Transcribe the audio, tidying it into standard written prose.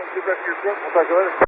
Get back to your truck. We'll talk to you later.